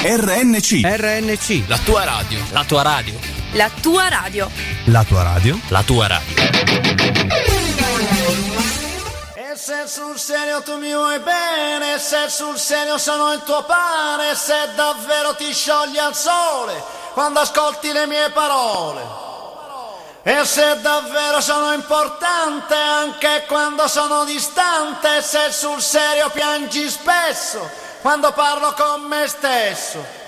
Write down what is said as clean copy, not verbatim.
RNC. RNC. La tua radio. La tua radio. La tua radio. La tua radio. La tua radio. E se sul serio tu mi vuoi bene, se sul serio sono il tuo pane, se davvero ti sciogli al sole quando ascolti le mie parole. E se davvero sono importante anche quando sono distante, se sul serio piangi spesso quando parlo con me stesso.